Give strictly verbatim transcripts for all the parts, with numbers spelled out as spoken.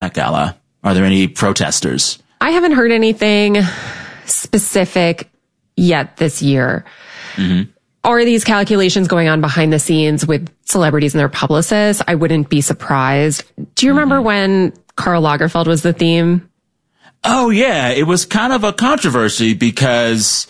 Met Gala? Are there any protesters? I haven't heard anything specific yet this year. Mm-hmm. Are these calculations going on behind the scenes with celebrities and their publicists? I wouldn't be surprised. Do you remember mm-hmm. when Karl Lagerfeld was the theme? Oh, yeah. It was kind of a controversy because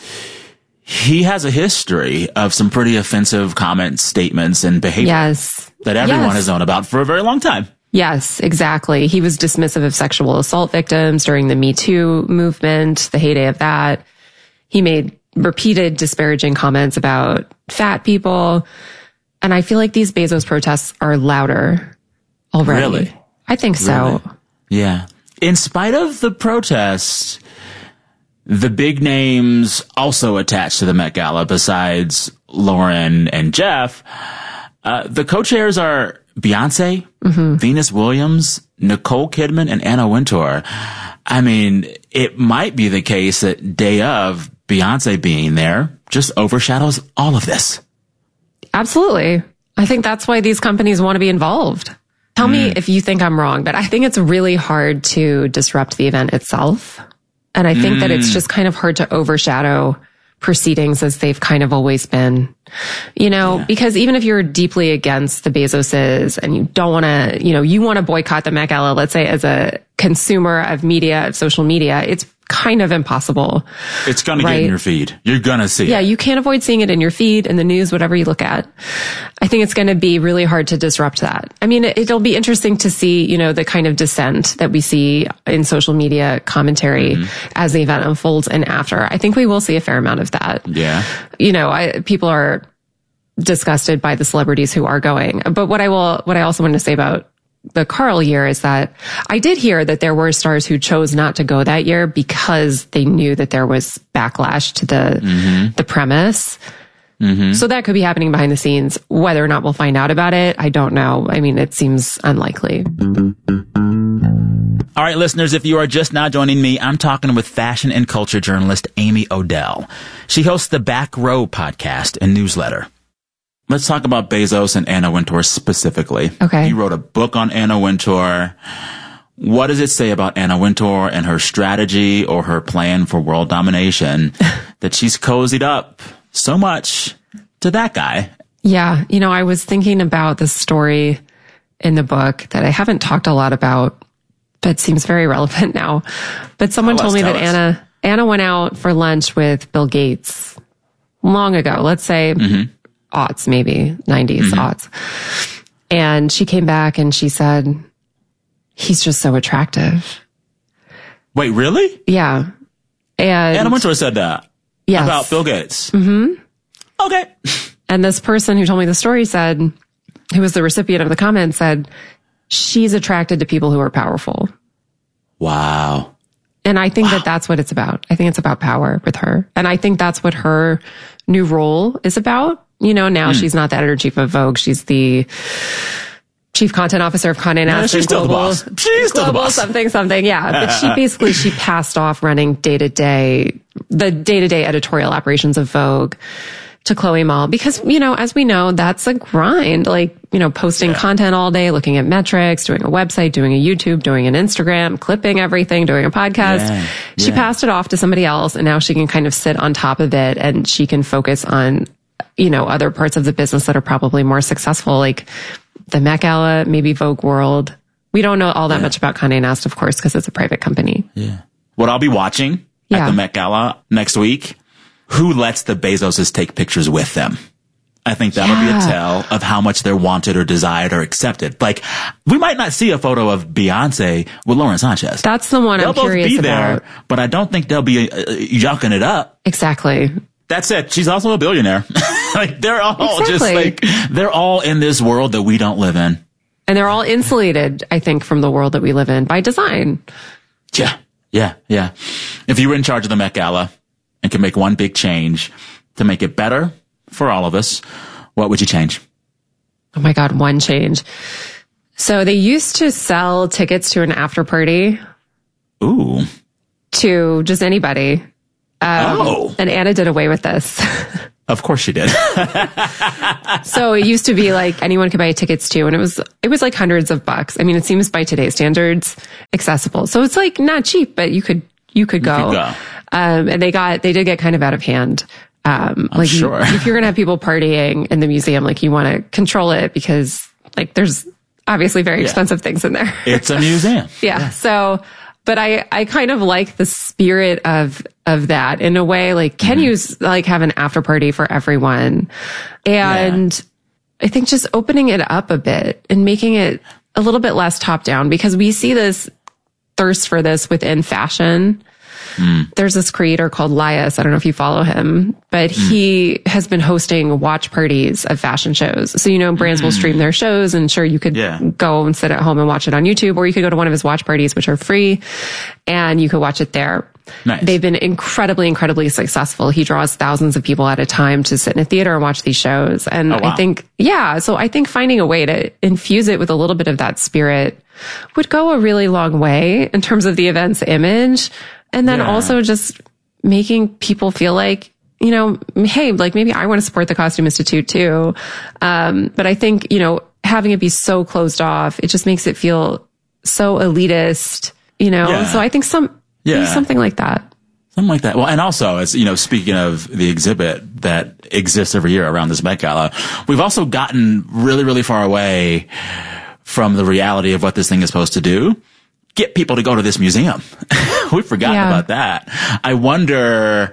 he has a history of some pretty offensive comments, statements, and behavior yes. that everyone yes. has known about for a very long time. Yes, exactly. He was dismissive of sexual assault victims during the Me Too movement, the heyday of that. He made repeated disparaging comments about fat people. And I feel like these Bezos protests are louder already. Really? I think so. Really? Yeah. In spite of the protests, the big names also attached to the Met Gala besides Lauren and Jeff, uh, the co-chairs are Beyonce, mm-hmm. Venus Williams, Nicole Kidman, and Anna Wintour. I mean, it might be the case that day of, Beyonce being there just overshadows all of this. Absolutely. I think that's why these companies want to be involved. Tell mm. me if you think I'm wrong, but I think it's really hard to disrupt the event itself. And I think mm. that it's just kind of hard to overshadow proceedings as they've kind of always been, you know, yeah. because even if you're deeply against the Bezoses and you don't want to, you know, you want to boycott the Met Gala, let's say as a consumer of media, of social media, it's kind of impossible. It's going right? to get in your feed. You're going to see yeah, it. Yeah, you can't avoid seeing it in your feed, in the news, whatever you look at. I think it's going to be really hard to disrupt that. I mean, it'll be interesting to see, you know, the kind of dissent that we see in social media commentary mm-hmm. as the event unfolds and after. I think we will see a fair amount of that. Yeah. You know, I, people are disgusted by the celebrities who are going. But what I will, what I also wanted to say about the Karl year is that I did hear that there were stars who chose not to go that year because they knew that there was backlash to the mm-hmm. the premise. Mm-hmm. So that could be happening behind the scenes. Whether or not we'll find out about it, I don't know. I mean, it seems unlikely. All right, listeners, if you are just now joining me, I'm talking with fashion and culture journalist Amy Odell. She hosts the Back Row podcast and newsletter. Let's talk about Bezos and Anna Wintour specifically. Okay. You wrote a book on Anna Wintour. What does it say about Anna Wintour and her strategy or her plan for world domination that she's cozied up so much to that guy? Yeah. You know, I was thinking about the story in the book that I haven't talked a lot about, but seems very relevant now. But someone tell told us, me that us. Anna, Anna went out for lunch with Bill Gates long ago. Let's say, mm-hmm. aughts, maybe nineties mm-hmm. aughts. And she came back and she said, he's just so attractive. Wait, really? Yeah. And Anna Wintour said that yes. about Bill Gates. Mm-hmm. Okay. And this person who told me the story said, who was the recipient of the comment, said, she's attracted to people who are powerful. Wow. And I think wow. that that's what it's about. I think it's about power with her. And I think that's what her new role is about. You know, now mm. she's not the editor-in-chief of Vogue. She's the chief content officer of Condé Nast. No, she's still global, the boss. She's still the boss. Something, something. Yeah. But she basically, she passed off running day-to-day, the day-to-day editorial operations of Vogue to Chloe Mall. Because, you know, as we know, that's a grind. Like, you know, posting yeah. content all day, looking at metrics, doing a website, doing a YouTube, doing an Instagram, clipping everything, doing a podcast. Yeah. She yeah. passed it off to somebody else, and now she can kind of sit on top of it, and she can focus on, you know, other parts of the business that are probably more successful, like the Met Gala, maybe Vogue World. We don't know all that yeah. much about Condé Nast, of course, because it's a private company. Yeah. What I'll be watching yeah. at the Met Gala next week, who lets the Bezoses take pictures with them? I think that'll yeah. be a tell of how much they're wanted or desired or accepted. Like, we might not see a photo of Beyonce with Lauren Sanchez. That's the one they'll I'm curious about. They'll both be there, but I don't think they'll be uh, yucking it up. Exactly. That's it. She's also a billionaire. Like, they're all exactly. just like, they're all in this world that we don't live in. And they're all insulated, I think, from the world that we live in by design. Yeah. Yeah. Yeah. If you were in charge of the Met Gala and could make one big change to make it better for all of us, what would you change? Oh my God, one change. So they used to sell tickets to an after party. Ooh. To just anybody. Um, oh. And Anna did away with this. Of course she did. So it used to be like anyone could buy tickets to, and it was, it was like hundreds of bucks. I mean, it seems by today's standards accessible. So it's like not cheap, but you could, you could go. You could go. Um, and they got, they did get kind of out of hand. Um, I'm like sure. you, if you're going to have people partying in the museum, like you want to control it because like there's obviously very Yeah. expensive things in there. It's a museum. yeah. yeah. So, but I, I kind of like the spirit of, of that in a way, like can Mm-hmm. you like have an after party for everyone? And yeah. I think just opening it up a bit and making it a little bit less top down, because we see this thirst for this within fashion. Mm. There's this creator called Lias. I don't know if you follow him, but mm. he has been hosting watch parties of fashion shows. So, you know, brands mm. will stream their shows, and sure, you could yeah. go and sit at home and watch it on YouTube, or you could go to one of his watch parties, which are free, and you could watch it there. Nice. They've been incredibly, incredibly successful. He draws thousands of people at a time to sit in a theater and watch these shows. And oh, wow. I think, yeah, so I think finding a way to infuse it with a little bit of that spirit would go a really long way in terms of the event's image. And then yeah. also just making people feel like, you know, hey, like maybe I want to support the Costume Institute too. Um, but I think, you know, having it be so closed off, it just makes it feel so elitist, you know? Yeah. So I think some, yeah. something like that. Something like that. Well, and also, as you know, speaking of the exhibit that exists every year around this Met Gala, we've also gotten really, really far away from the reality of what this thing is supposed to do. Get people to go to this museum. We've forgotten yeah. about that. I wonder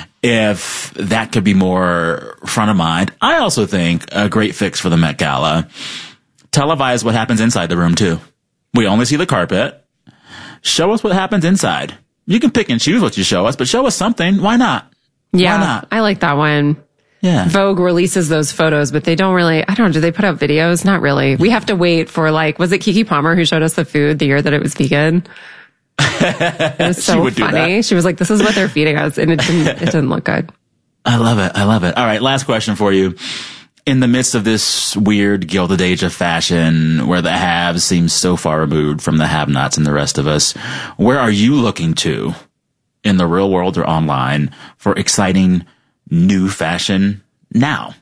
if that could be more front of mind. I also think a great fix for the Met Gala, televise what happens inside the room too. We only see the carpet. Show us what happens inside. You can pick and choose what you show us, but show us something. Why not? Yeah, Why not? I like that one. Yeah. Vogue releases those photos, but they don't really, I don't know, do they put out videos? Not really. We have to wait for like, was it Keke Palmer who showed us the food the year that it was vegan? It was so funny. She was like, this is what they're feeding us. And it didn't, it didn't look good. I love it. I love it. All right. Last question for you. In the midst of this weird Gilded Age of fashion where the haves seem so far removed from the have-nots and the rest of us, where are you looking to in the real world or online for exciting new fashion now?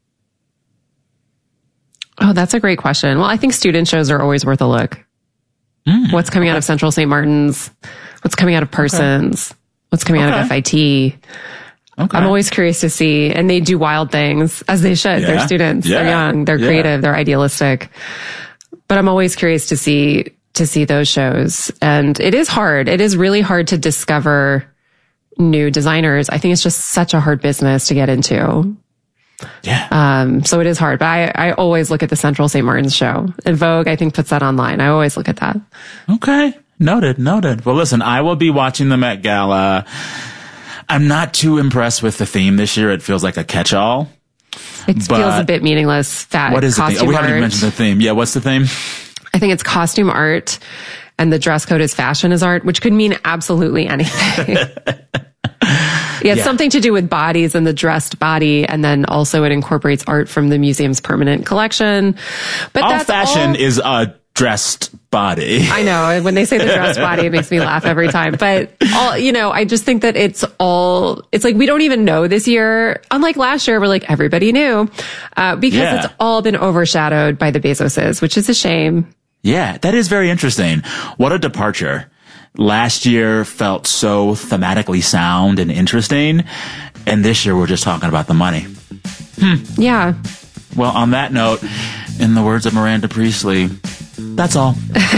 Oh, that's a great question. Well, I think student shows are always worth a look. Mm, what's coming okay. out of Central Saint Martin's? What's coming out of Parsons? Okay. What's coming okay. out of F I T? Okay. I'm always curious to see, and they do wild things, as they should. Yeah. They're students. Yeah. They're young. They're yeah. creative. They're idealistic. But I'm always curious to see, to see those shows. And it is hard. It is really hard to discover new designers. I think it's just such a hard business to get into. Yeah. Um, so it is hard, but I, I always look at the Central Saint Martin's show, and Vogue, I think, puts that online. I always look at that. Okay. Noted. Noted. Well, listen, I will be watching the Met Gala. I'm not too impressed with the theme this year. It feels like a catch-all. It feels a bit meaningless. Fat what is the theme? Oh, we haven't even mentioned the theme. Yeah. What's the theme? I think it's costume art, and the dress code is fashion is art, which could mean absolutely anything. Yeah, it's yeah. something to do with bodies and the dressed body, and then also it incorporates art from the museum's permanent collection. But all that's fashion all... is a dressed body. I know. When they say the dressed body, it makes me laugh every time. But all, you know, I just think that it's all, it's like we don't even know this year. Unlike last year, we're like, everybody knew, uh, because yeah. it's all been overshadowed by the Bezoses, which is a shame. Yeah, that is very interesting. What a departure. Last year felt so thematically sound and interesting, and this year we're just talking about the money. Hmm. Yeah. Well, on that note, in the words of Miranda Priestley, that's all.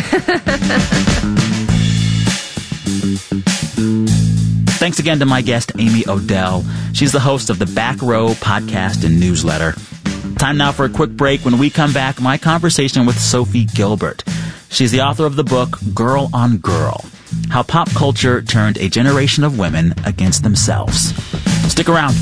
Thanks again to my guest, Amy Odell. She's the host of the Back Row podcast and newsletter. Time now for a quick break. When we come back, my conversation with Sophie Gilbert. She's the author of the book, Girl on Girl: How Pop Culture Turned a Generation of Women Against Themselves. Stick around.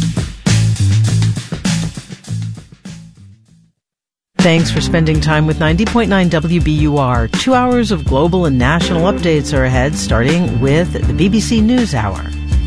Thanks for spending time with ninety point nine W B U R. Two hours of global and national updates are ahead, starting with the B B C NewsHour.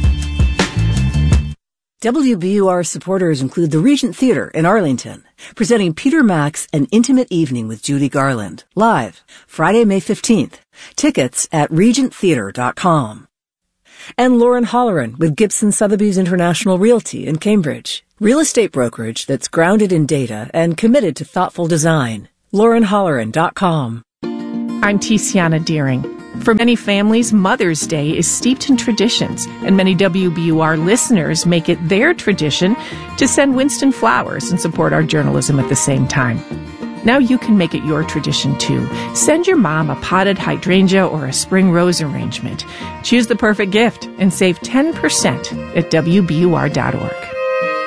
W B U R supporters include the Regent Theatre in Arlington, presenting Peter Mack's An Intimate Evening with Judy Garland, live, Friday, May fifteenth. Tickets at regent theatre dot com. And Lauren Holleran with Gibson Sotheby's International Realty in Cambridge, Real estate brokerage that's grounded in data and committed to thoughtful design. Lauren Holleran dot com. I'm Tiziana Deering. For many families, Mother's Day is steeped in traditions, and many W B U R listeners make it their tradition to send Winston flowers and support our journalism at the same time. Now you can make it your tradition, too. Send your mom a potted hydrangea or a spring rose arrangement. Choose the perfect gift and save ten percent at W B U R dot org.